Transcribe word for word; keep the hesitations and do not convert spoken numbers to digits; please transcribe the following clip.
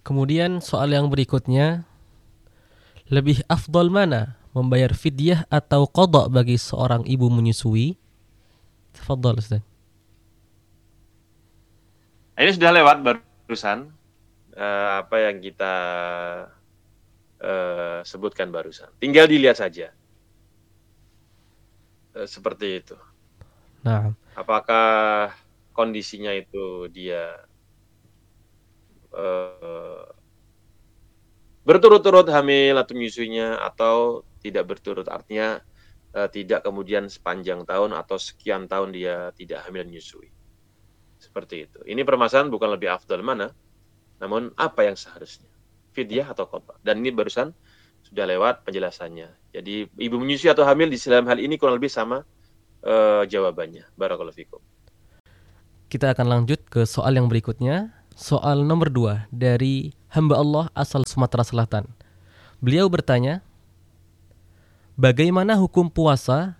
Kemudian soal yang berikutnya, lebih afdal mana, membayar fidyah atau qada bagi seorang ibu menyusui? Tafadhal Ustaz. Ini sudah lewat barusan uh, apa yang kita uh, sebutkan barusan. Tinggal dilihat saja. Uh, seperti itu. Nah, apakah kondisinya itu dia uh, berturut-turut hamil atau menyusuinya atau tidak berturut, artinya uh, tidak kemudian sepanjang tahun atau sekian tahun dia tidak hamil menyusui. Seperti itu. Ini permasalahan bukan lebih afdal mana, namun apa yang seharusnya, fidyah atau qada. Dan ini barusan sudah lewat penjelasannya. Jadi ibu menyusui atau hamil di dalam hal ini kurang lebih sama uh, jawabannya. Barakallahu fikum. Kita akan lanjut ke soal yang berikutnya. Soal nomor dua dari hamba Allah asal Sumatera Selatan. Beliau bertanya, bagaimana hukum puasa